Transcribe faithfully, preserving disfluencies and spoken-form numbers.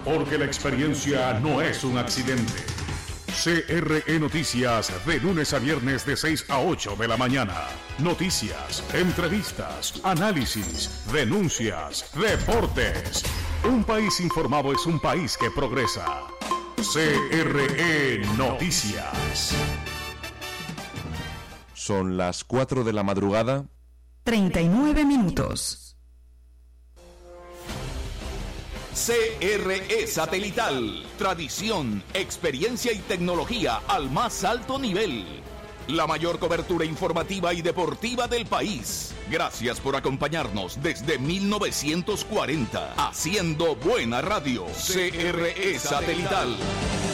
porque la experiencia no es un accidente. C R E Noticias, de lunes a viernes de seis a ocho de la mañana. Noticias, entrevistas, análisis, denuncias, deportes. Un país informado es un país que progresa. C R E Noticias. Son las cuatro de la madrugada. treinta y nueve minutos. C R E Satelital, tradición, experiencia y tecnología al más alto nivel. La mayor cobertura informativa y deportiva del país. Gracias por acompañarnos desde mil novecientos cuarenta, haciendo buena radio. C R E Satelital.